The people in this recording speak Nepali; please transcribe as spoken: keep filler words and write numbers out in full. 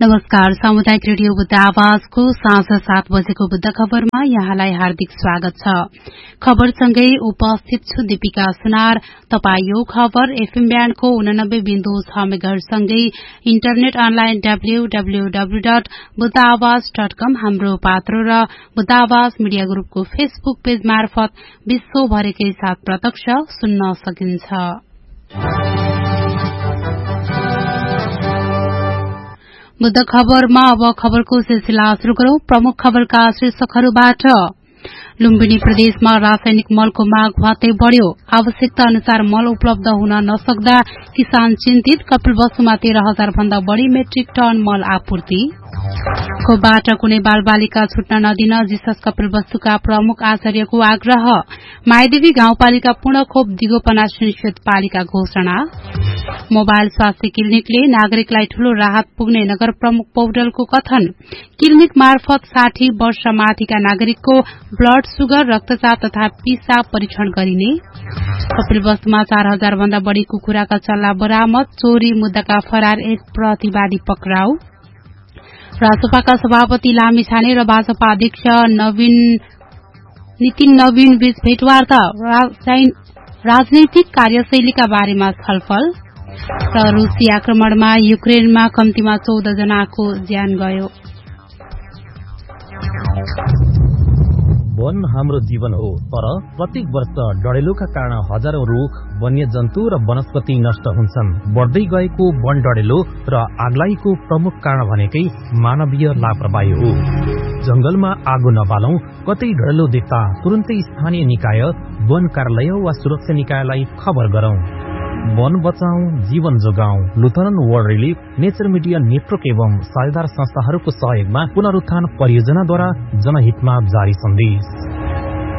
नमस्कार। सामुदायिक रेडियो बुद्ध आवाजको साँझ सात बजेको बुद्ध खबरमा यहाँलाई हार्दिक स्वागत छ। खबरसँगै उपस्थित छु दीपिका सुनार। तपाई यो खबर एफएम ब्यान्डको उनानब्बे बिन्दु छ मेगाहर्जसँगै internet online W W W dot Buddha आवाज डट कम हाम्रो पात्रो र बुद्ध आवाज मिडिया ग्रुपको फेसबुक पेज मार्फत विश्वभरिकै साथ प्रत्यक्ष सुन्न सकिन्छ। बुद्ध खबरमा अब खबरको सिलसिला शुरू गरौं। प्रमुख खबरका शीर्षकहरूबाट लुम्बिनी प्रदेशमा रासायनिक मलको माग भत्तै बढ़्यो। आवश्यकता अनुसार मल उपलब्ध हुन नसक्दा किसान चिन्तित। कपिलवस्तुमा तेह्र हजार भन्दा बढ़ी मेट्रिक टन मल आपूर्ति। खोपबाट कुनै बालबालिका छुट्न नदिन जिसस कपिलवस्तुका प्रमुख आचार्यको आग्रह। मायादेवी गाउँपालिका पूर्ण खोप दिगोपना सुनिश्चित पालिका घोषणा। मोबाइल स्वास्थ्य क्लिनिकले नागरिकलाई ठूलो राहत पुग्ने नगर प्रमुख पौडेलको कथन। क्लिनिक मार्फत साठी वर्ष माथिका नागरिकको ब्लड सुगर, रक्तचाप तथा पिसाब परीक्षण गरिने। कपिलवस्तुमा चार हजार भन्दा बढ़ी कुखुराका चल्ला बरामद। चोरी मुद्दाका फरार एक प्रतिवादी पक्राउ। राजसभाका सभापति लामिछाने र भाजपा अध्यक्ष नवीन नितिन नवीन बीच भेटवार्ता। राजनैतिक कार्यशैलीका बारेमा छलफल र रूसी आक्रमणमा युक्रेनमा कम्तीमा चौध जनाको ज्यान गयो। वन हाम्रो जीवन हो, तर प्रत्येक वर्ष डढेलोका कारण हजारौं रूख, वन्यजन्तु र वनस्पति नष्ट हुन्छन्। बढ्दै गएको वन डढेलो र आगलागीको प्रमुख कारण भनेकै मानवीय लापरवाही हो। जंगलमा आगो नबालौं, कतै डढेलो देख्दा तुरन्तै स्थानीय निकाय, वन कार्यालय वा सुरक्षा निकायलाई खबर गरौं। वन बचाऊ, जीवन जोगाऊ। Lutheran world relief, nature media network एवं साझेदार संस्थाहरूको सहयोगमा पुनरुत्थान परियोजनाद्वारा जनहितमा जारी सन्देश।